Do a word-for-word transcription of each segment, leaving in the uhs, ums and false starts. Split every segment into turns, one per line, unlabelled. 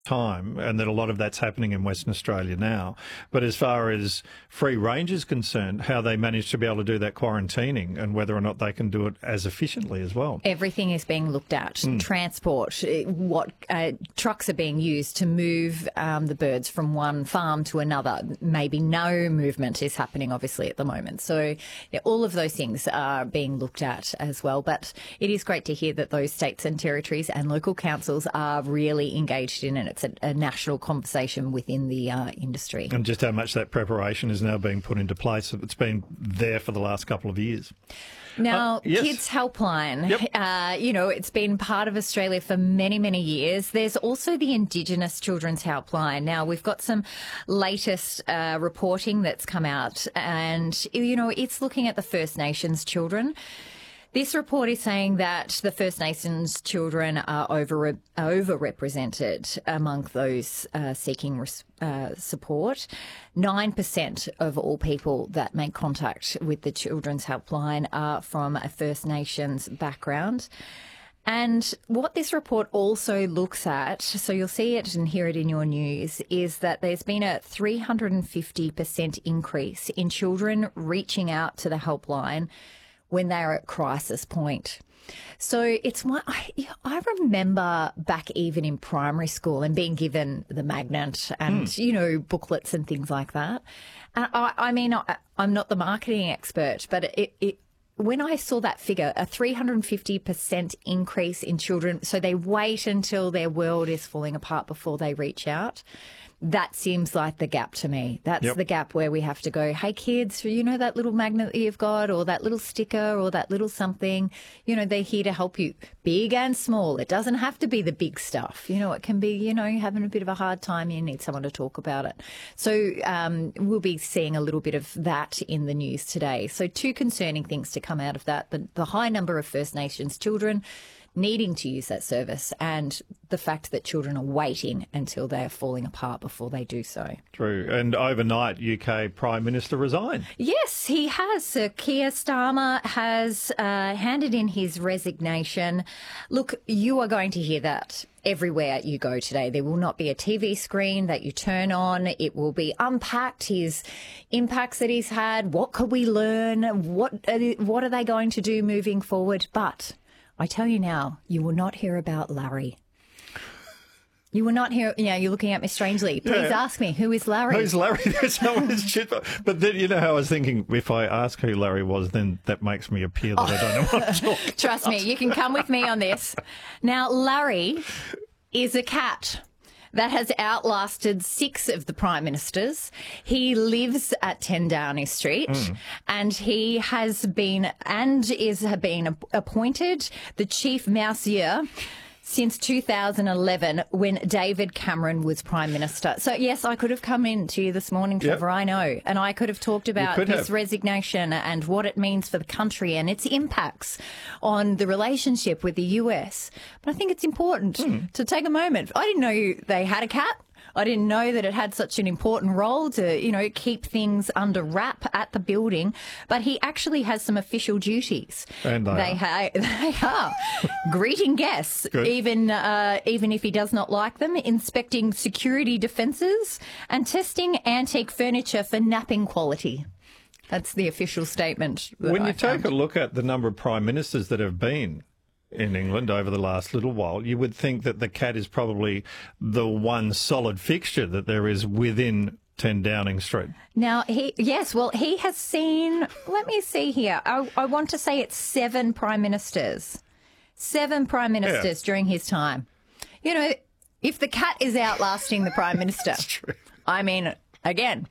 time, and that a lot of that's happening in Western Australia now. But as far as free range is concerned, how they manage to be able to do that quarantining and whether or not they can do it as efficiently as well.
Everything is being looked at. Mm. Transport, what uh, trucks are being used to move um, the birds from one farm to another. Maybe no movement is happening, obviously, at the moment. So yeah, all of those things are being looked at as well. But it is great to hear that those states and territories and local councils are really engaged in it. It's a, a national conversation within the uh, industry.
And just how much that preparation is now being put into place. It's been there for the last couple of years.
Now,
uh, yes.
Kids Helpline,
yep.
uh, you know, it's been part of Australia for many, many years. There's also the Indigenous Children's Helpline. Now, we've got some latest uh, reporting that's come out and, you know, it's looking at the First Nations children. This report is saying that the First Nations children are over overrepresented among those uh, seeking res- uh, support. Nine percent of all people that make contact with the Children's Helpline are from a First Nations background. And what this report also looks at, so you'll see it and hear it in your news, is that there's been a three hundred fifty percent increase in children reaching out to the helpline when they're at crisis point. So it's one, I, I remember back even in primary school and being given the magnet and, mm. you know, booklets and things like that. And I, I mean, I, I'm not the marketing expert, but it, it when I saw that figure, a three hundred fifty percent increase in children, so they wait until their world is falling apart before they reach out. That seems like the gap to me. That's yep. the gap where we have to go, hey, kids, you know that little magnet that you've got or that little sticker or that little something, you know, they're here to help you, big and small. It doesn't have to be the big stuff. You know, it can be, you know, you're having a bit of a hard time. You need someone to talk about it. So um, we'll be seeing a little bit of that in the news today. So two concerning things to come out of that. The, the high number of First Nations children needing to use that service and the fact that children are waiting until they are falling apart before they do so.
True. And overnight, U K Prime Minister resigned.
Yes, he has. Sir Keir Starmer has uh, handed in his resignation. Look, you are going to hear that everywhere you go today. There will not be a T V screen that you turn on. It will be unpacked, his impacts that he's had. What could we learn? What are, what are they going to do moving forward? But I tell you now, you will not hear about Larry. You will not hear, you know, you're looking at me strangely. Please yeah. ask me, who is Larry?
Who's Larry? But then, you know how I was thinking, if I ask who Larry was, then that makes me appear that oh. I don't know what to talk about.
Trust me, you can come with me on this. Now, Larry is a cat that has outlasted six of the Prime Ministers. He lives at ten Downing Street mm. and he has been and is been appointed the Chief Mousier since two thousand eleven when David Cameron was Prime Minister. So, yes, I could have come in to you this morning, Trevor, yep. I know, and I could have talked about his have. resignation and what it means for the country and its impacts on the relationship with the U S. But I think it's important mm. to take a moment. I didn't know they had a cat. I didn't know that it had such an important role to, you know, keep things under wrap at the building. But he actually has some official duties.
And they,
they
are.
Ha- they are. Greeting guests, Good. even uh, even if he does not like them, inspecting security defences and testing antique furniture for napping quality. That's the official statement.
When
I
you
found.
take a look at the number of Prime Ministers that have been in England over the last little while, you would think that the cat is probably the one solid fixture that there is within ten Downing Street.
Now, he yes, well, he has seen, let me see here, I, I want to say it's seven Prime Ministers. Seven Prime Ministers yeah. during his time. You know, if the cat is outlasting the Prime Minister,
That's true.
I mean, again,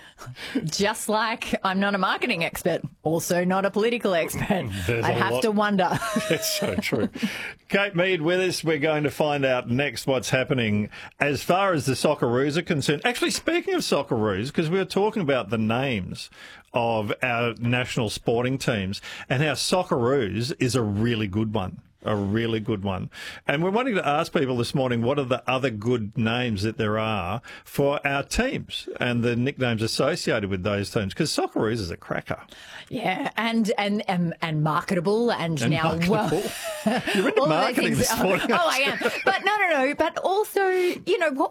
just like I'm not a marketing expert, also not a political expert.
There's
I have
lot.
to wonder.
That's so true. Kate Mead with us. We're going to find out next what's happening as far as the Socceroos are concerned. Actually, speaking of Socceroos, because we were talking about the names of our national sporting teams and how Socceroos is a really good one. A really good one. And we're wanting to ask people this morning, what are the other good names that there are for our teams and the nicknames associated with those teams? Because Socceroos is a cracker.
Yeah, and and and, and marketable and,
and
now
marketable.
well,
You're into marketing this morning.
Oh, oh, I am. But no, no, no. But also, you know, what